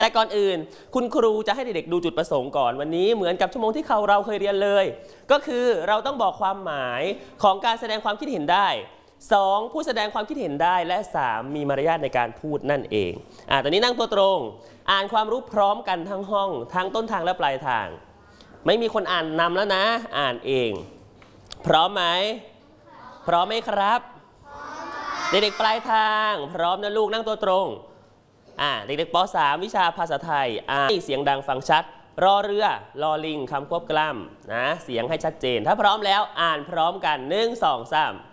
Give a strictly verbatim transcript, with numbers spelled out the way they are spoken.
แต่ก่อนอื่นคุณครูจะให้เด็กๆดูจุดประสงค์ก่อนวันนี้เหมือนกับชั่วโมงที่เขาเราเคยเรียนเลยก็คือเราต้องบอกความหมายของการแสดงความคิดเห็นได้สองผู้แสดงความคิดเห็นได้และสามมีมารยาทในการพูดนั่นเองอ่าตอนนี้นั่งตัวตรงอ่านความรู้พร้อมกันทั้งห้องทั้งต้นทางและปลายทางไม่มีคนอ่านนำแล้วนะอ่านเองพร้อมไหมพร้อมไหมครับเด็กๆปลายทางพร้อมนะลูกนั่งตัวตรงอ่าเด็กๆป .สาม วิชาภาษาไทยอ่านเสียงดังฟังชัดรอเรือรอลิงคำควบกล้ำนะเสียงให้ชัดเจนถ้าพร้อมแล้วอ่านพร้อมกันหนึ่ง สอง สาม